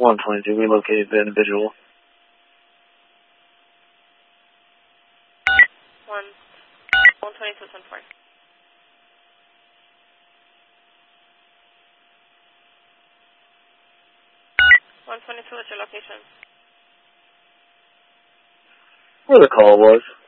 122, we located the individual. 122, 10-4. 122, what's your location? Where the call was.